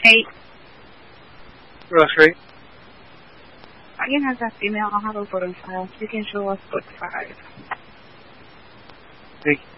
8. Grocery. Alguien has that female. I'll have a photo file. You can show us book 5. Thank you.